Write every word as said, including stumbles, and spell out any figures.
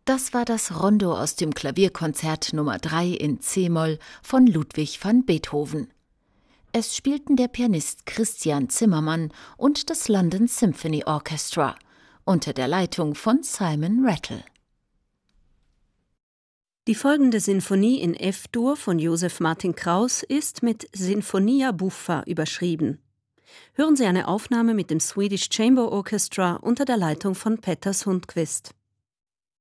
Das war das Rondo aus dem Klavierkonzert Nummer drei in C-Moll von Ludwig van Beethoven. Es spielten der Pianist Christian Zimmermann und das London Symphony Orchestra unter der Leitung von Simon Rattle. Die folgende Sinfonie in F-Dur von Joseph Martin Kraus ist mit Sinfonia Buffa überschrieben. Hören Sie eine Aufnahme mit dem Swedish Chamber Orchestra unter der Leitung von Petter Sundqvist.